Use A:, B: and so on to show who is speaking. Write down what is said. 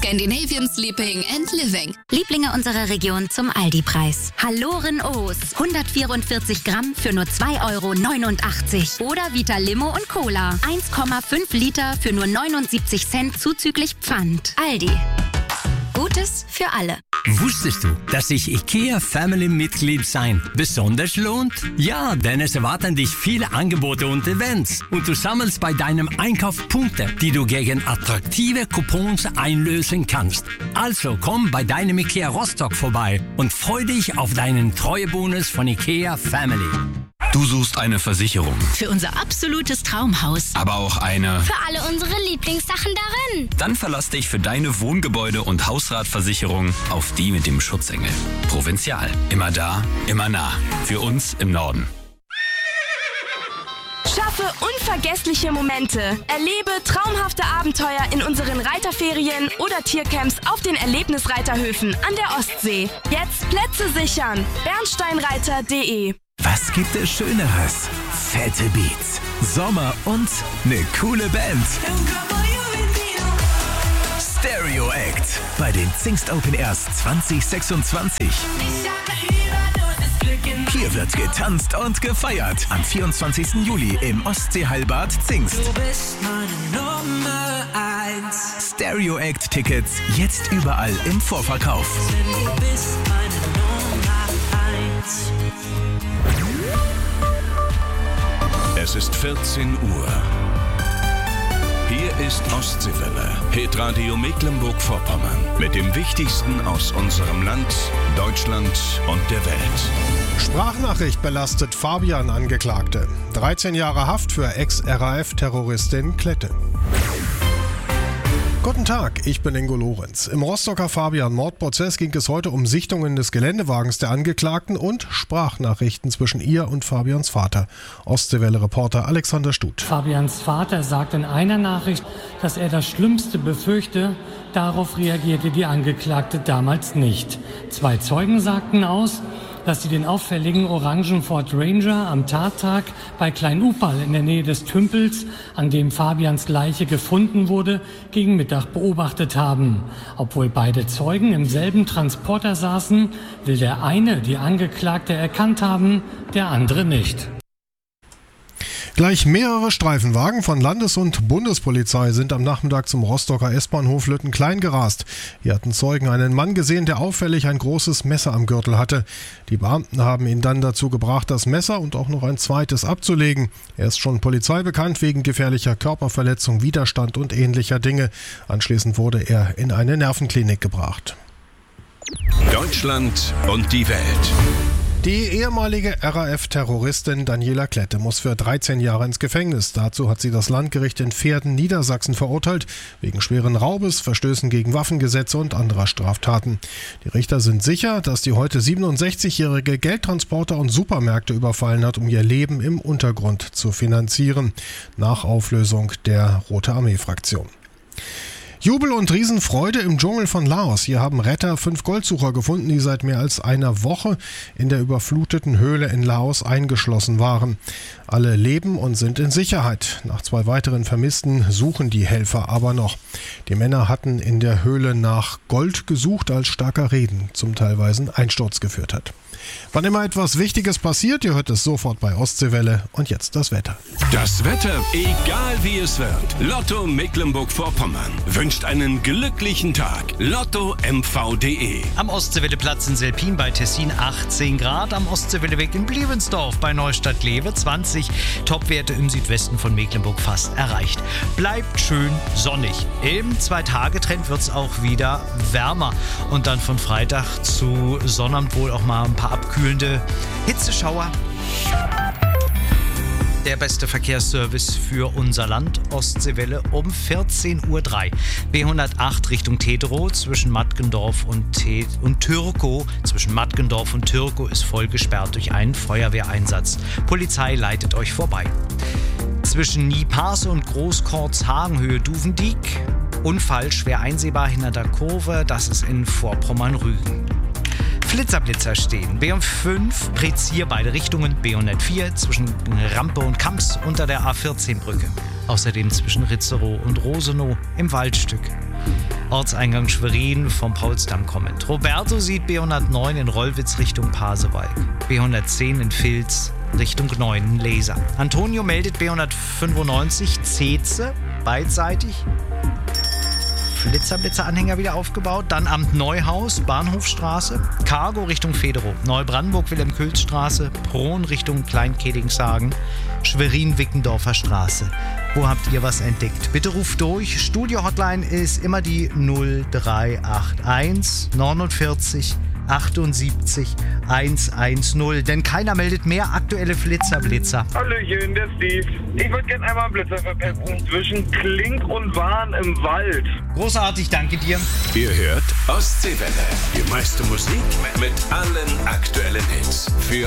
A: Scandinavian Sleeping and Living.
B: Lieblinge unserer Region zum Aldi-Preis. Halloren O's. 144 Gramm für nur 2,89 €. Oder Vita Limo und Cola. 1,5 Liter für nur 79 Cent zuzüglich Pfand. Aldi. Gutes für alle.
C: Wusstest du, dass sich IKEA Family-Mitglied sein besonders lohnt? Ja, denn es erwarten dich viele Angebote und Events. Und du sammelst bei deinem Einkauf Punkte, die du gegen attraktive Coupons einlösen kannst. Also komm bei deinem IKEA Rostock vorbei und freu dich auf deinen Treuebonus von IKEA Family.
D: Du suchst eine Versicherung.
E: Für unser absolutes Traumhaus.
D: Aber auch eine...
F: Für alle unsere Lieblingssachen darin.
D: Dann verlass dich für deine Wohngebäude- und Hausratversicherung auf die mit dem Schutzengel. Provinzial. Immer da, immer nah. Für uns im Norden.
G: Schaffe unvergessliche Momente. Erlebe traumhafte Abenteuer in unseren Reiterferien oder Tiercamps auf den Erlebnisreiterhöfen an der Ostsee. Jetzt Plätze sichern. bernsteinreiter.de.
H: Was gibt es Schöneres? Fette Beats, Sommer und eine coole Band. Stereo Act bei den Zingst Open Airs 2026. Hier wird getanzt und gefeiert. Am 24. Juli im Ostseeheilbad Zingst. Stereo Act Tickets jetzt überall im Vorverkauf.
I: Es ist 14 Uhr. Hier ist Ostseewelle, Hitradio Mecklenburg-Vorpommern. Mit dem Wichtigsten aus unserem Land, Deutschland und der Welt.
J: Sprachnachricht belastet Fabian Angeklagte. 13 Jahre Haft für Ex-RAF-Terroristin Klette. Guten Tag, ich bin Ingo Lorenz. Im Rostocker Fabian-Mordprozess ging es heute um Sichtungen des Geländewagens der Angeklagten und Sprachnachrichten zwischen ihr und Fabians Vater. Ostseewelle-Reporter Alexander Stuth.
K: Fabians Vater sagt in einer Nachricht, dass er das Schlimmste befürchte. Darauf reagierte die Angeklagte damals nicht. 2 Zeugen sagten aus, dass sie den auffälligen orangen Ford Ranger am Tattag bei Klein-Upal in der Nähe des Tümpels, an dem Fabians Leiche gefunden wurde, gegen Mittag beobachtet haben. Obwohl beide Zeugen im selben Transporter saßen, will der eine die Angeklagte erkannt haben, der andere nicht.
J: Gleich mehrere Streifenwagen von Landes- und Bundespolizei sind am Nachmittag zum Rostocker S-Bahnhof Lüttenklein gerast. Hier hatten Zeugen einen Mann gesehen, der auffällig ein großes Messer am Gürtel hatte. Die Beamten haben ihn dann dazu gebracht, das Messer und auch noch ein zweites abzulegen. Er ist schon polizeibekannt wegen gefährlicher Körperverletzung, Widerstand und ähnlicher Dinge. Anschließend wurde er in eine Nervenklinik gebracht.
I: Deutschland und die Welt.
J: Die ehemalige RAF-Terroristin Daniela Klette muss für 13 Jahre ins Gefängnis. Dazu hat sie das Landgericht in Verden, Niedersachsen verurteilt, wegen schweren Raubes, Verstößen gegen Waffengesetze und anderer Straftaten. Die Richter sind sicher, dass die heute 67-jährige Geldtransporter und Supermärkte überfallen hat, um ihr Leben im Untergrund zu finanzieren, nach Auflösung der Rote Armee-Fraktion. Jubel und Riesenfreude im Dschungel von Laos. Hier haben Retter 5 Goldsucher gefunden, die seit mehr als einer Woche in der überfluteten Höhle in Laos eingeschlossen waren. Alle leben und sind in Sicherheit. Nach 2 weiteren Vermissten suchen die Helfer aber noch. Die Männer hatten in der Höhle nach Gold gesucht, als starker Regen zum teilweisen Einsturz geführt hat. Wann immer etwas Wichtiges passiert, ihr hört es sofort bei Ostseewelle. Und jetzt das Wetter.
I: Das Wetter, egal wie es wird. Lotto Mecklenburg-Vorpommern wünscht einen glücklichen Tag. LottoMV.de.
L: Am Ostseewelleplatz in Selpin bei Tessin 18 Grad. Am Ostseewelleweg in Bliebensdorf bei Neustadt-Lewe 20. Topwerte im Südwesten von Mecklenburg fast erreicht. Bleibt schön sonnig. Im 2-Tage-Trend wird es auch wieder wärmer. Und dann von Freitag zu Sonnabend wohl auch mal ein paar abkühlende Hitzeschauer. Der beste Verkehrsservice für unser Land, Ostseewelle um 14:03 Uhr. B108 Richtung Teterow zwischen Mattgendorf und Türkow. Zwischen Mattgendorf und Türkow ist voll gesperrt durch einen Feuerwehreinsatz. Polizei leitet euch vorbei. Zwischen Niepase und Großkortzhagen Höhe Duvendiek. Unfall schwer einsehbar hinter der Kurve, das ist in Vorpommern-Rügen. Blitzerblitzer stehen. B5 Prezier beide Richtungen. B104 zwischen Rampe und Kamps unter der A14-Brücke. Außerdem zwischen Ritzerow und Rosenow im Waldstück. Ortseingang Schwerin vom Paulsdamm kommend. Roberto sieht B109 in Rollwitz Richtung Pasewalk. B110 in Vilz Richtung Neuen-Leser. Antonio meldet B195 Zeze beidseitig. Flitzer-Blitzer-Anhänger wieder aufgebaut. Dann Amt Neuhaus, Bahnhofstraße. Cargo Richtung Federow. Neubrandenburg, Wilhelm-Külz-Straße. Prohn Richtung Klein-Kedingshagen. Schwerin-Wickendorfer Straße. Wo habt ihr was entdeckt? Bitte ruft durch. Studio-Hotline ist immer die 0381 49 78 110. Denn keiner meldet mehr aktuelle Flitzer-Blitzer.
M: Hallöchen, der Steve. Ich würde gerne einmal einen Blitzer verpetzen zwischen Klink und Wahn im Wald.
L: Großartig, danke dir.
I: Ihr hört Ostseewelle. Die meiste Musik mit allen aktuellen Hits. Für